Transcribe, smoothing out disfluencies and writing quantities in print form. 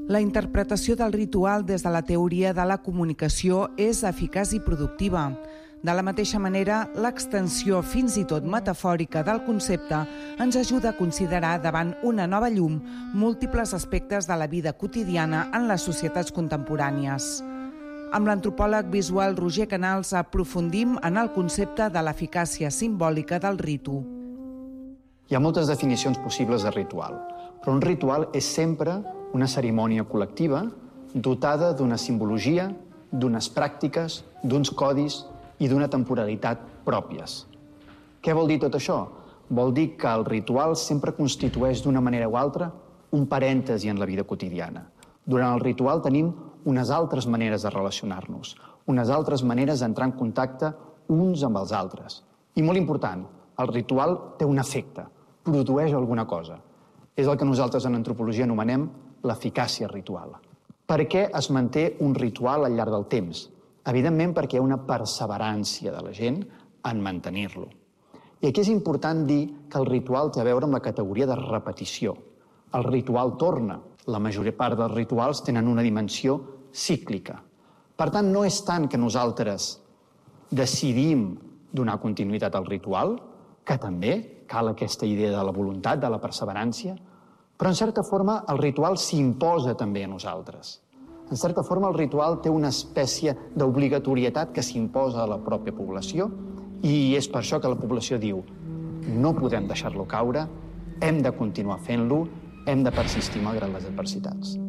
La interpretació del ritual des de la teoria de la comunicació és eficaç i productiva. De la mateixa manera, l'extensió fins i tot metafòrica del concepte ens ajuda a considerar davant una nova llum múltiples aspectes de la vida quotidiana en les societats contemporànies. Amb l'antropòleg visual Roger Canals aprofundim en el concepte de l'eficàcia simbòlica del ritu. Hi ha moltes definicions possibles de ritual, però un ritual és sempre una cerimònia col·lectiva dotada d'una simbologia, d'unes pràctiques, d'uns codis i d'una temporalitat pròpies. Què vol dir tot això? Vol dir que el ritual sempre constitueix d'una manera o altra un parèntesi en la vida quotidiana. Durant el ritual tenim unes altres maneres de relacionar-nos, unes altres maneres d'entrar en contacte uns amb els altres. I molt important, el ritual té un efecte, produeix alguna cosa. És el que nosaltres en antropologia anomenem l'eficàcia ritual. Per què es manté un ritual al llarg del temps? Evidentment perquè hi ha una perseverança de la gent en mantenir-lo. I aquí és important dir que el ritual té a veure amb la categoria de repetició. El ritual torna. La major part dels rituals tenen una dimensió cíclica. Per tant, no és tant que nosaltres decidim donar continuïtat al ritual, que també cal aquesta idea de la voluntat, de la perseverança, però en certa forma el ritual s'imposa també a nosaltres. En certa forma el ritual té una espècie d'obligatorietat que s'imposa a la pròpia població i és per això que la població diu no podem deixar-lo caure, hem de continuar fent-lo, hem de persistir malgrat les adversitats.